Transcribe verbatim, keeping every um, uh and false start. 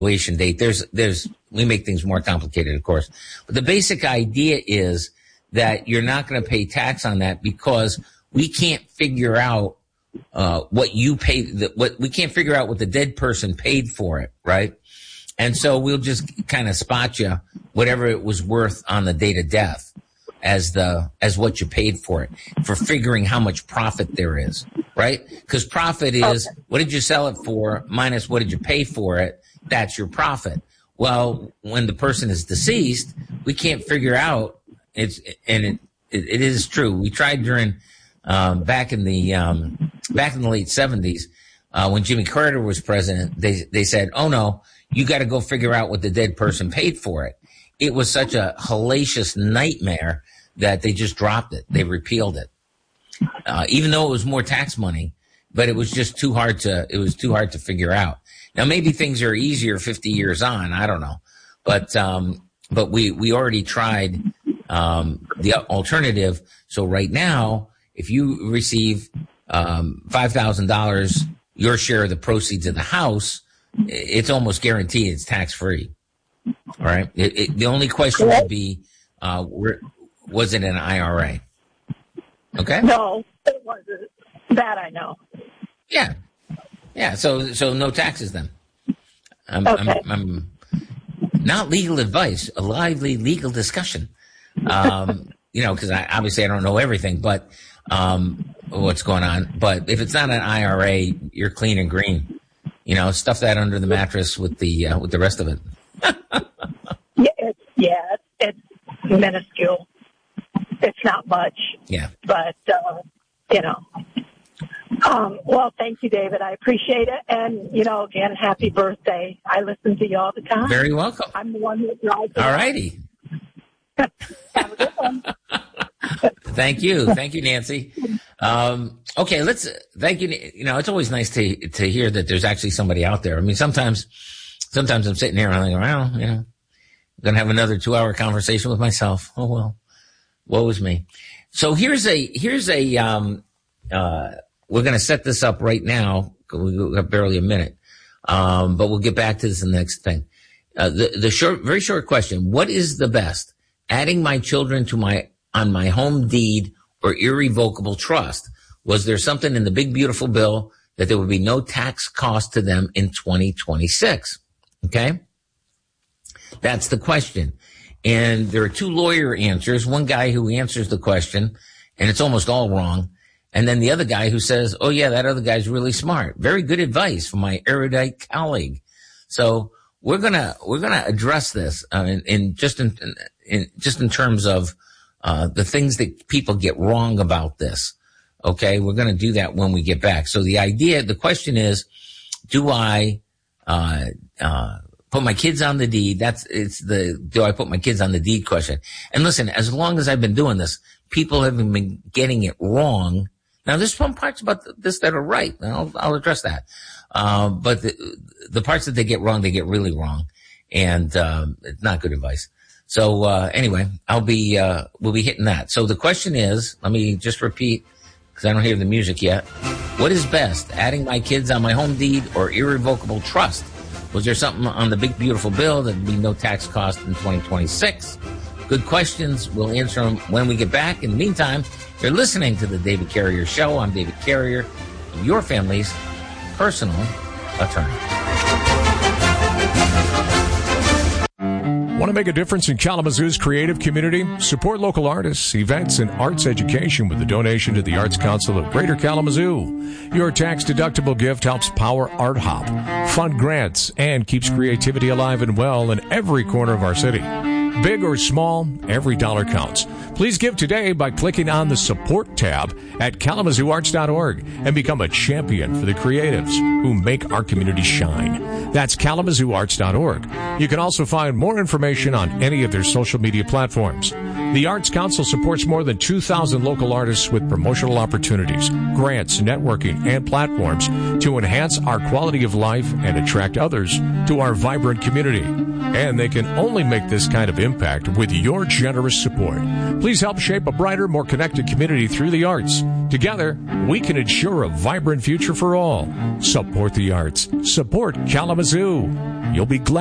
graduation date. There's, there's, we make things more complicated, of course. But the basic idea is that you're not going to pay tax on that because we can't figure out, uh, what you paid, the, what, we can't figure out what the dead person paid for it, right? And so we'll just kind of spot you whatever it was worth on the date of death as the, as what you paid for it, for figuring how much profit there is, right? Because profit is, okay, what did you sell it for minus what did you pay for it? That's your profit. Well, when the person is deceased, we can't figure out it's, and it, it, it is true. We tried during, um, back in the, um, back in the late seventies, uh, when Jimmy Carter was president, they, they said, oh no, you got to go figure out what the dead person paid for it. It was such a hellacious nightmare that they just dropped it. They repealed it. Uh, even though it was more tax money, but it was just too hard to, it was too hard to figure out. Now maybe things are easier fifty years on. I don't know. But, um, but we, we already tried, um, the alternative. So right now, if you receive, um, five thousand dollars, your share of the proceeds of the house, it's almost guaranteed it's tax free. All right. It, it, the only question would be, uh, where, was it an I R A? Okay. No, it wasn't. That I know. Yeah. Yeah. So, so no taxes then. I'm, okay. I'm, I'm not legal advice, a lively legal discussion. Um, you know, cause I obviously I don't know everything, but, um, what's going on. But if it's not an I R A, you're clean and green. You know, stuff that under the mattress with the, uh, with the rest of it. yeah, it's, yeah, it's, it's minuscule. It's not much. Yeah. But, uh, you know, um, well, thank you, David. I appreciate it. And, you know, again, happy birthday. I listen to you all the time. Very welcome. I'm the one that drives. All righty. Have a good one. Thank you. Thank you, Nancy. Um, okay, let's, thank you. You know, it's always nice to, to hear that there's actually somebody out there. I mean, sometimes, sometimes I'm sitting here and I'm like, well, you know, I'm going to have another two hour conversation with myself. Oh, well, woe is me. So here's a, here's a, um, uh, we're going to set this up right now. We've got barely a minute. Um, but we'll get back to this in the next thing. Uh, the, the short, very short question. What is the best? Adding my children to my, on my home deed or irrevocable trust? Was there something in the big, beautiful bill that there would be no tax cost to them in twenty twenty-six? Okay. That's the question. And there are two lawyer answers. One guy who answers the question and it's almost all wrong. And then the other guy who says, oh yeah, that other guy's really smart. Very good advice from my erudite colleague. So we're going to, we're going to address this, uh, in, in just in, in, just in terms of, uh, the things that people get wrong about this. Okay. We're going to do that when we get back. So the idea, the question is, do I, uh, uh, put my kids on the deed? That's, it's the, do I put my kids on the deed question? And listen, as long as I've been doing this, people have been getting it wrong. Now there's some parts about this that are right. And I'll, I'll address that. Uh, but the, the parts that they get wrong, they get really wrong. And, um, it's not good advice. So, uh, anyway, I'll be, uh, we'll be hitting that. So the question is, let me just repeat, cause I don't hear the music yet. What is best? Adding my kids on my home deed or irrevocable trust? Was there something on the big, beautiful bill that would be no tax cost in twenty twenty-six? Good questions. We'll answer them when we get back. In the meantime, you're listening to the David Carrier Show. I'm David Carrier, your family's personal attorney. Want to make a difference in Kalamazoo's creative community? Support local artists, events, and arts education with a donation to the Arts Council of Greater Kalamazoo. Your tax-deductible gift helps power Art Hop, fund grants, and keeps creativity alive and well in every corner of our city. Big or small, every dollar counts. Please give today by clicking on the Support tab at kalamazoo arts dot org and become a champion for the creatives who make our community shine. That's kalamazoo arts dot org. You can also find more information on any of their social media platforms. The Arts Council supports more than two thousand local artists with promotional opportunities, grants, networking, and platforms to enhance our quality of life and attract others to our vibrant community. And they can only make this kind of impact with your generous support. Please help shape a brighter, more connected community through the arts. Together, we can ensure a vibrant future for all. Support the arts. Support Kalamazoo. You'll be glad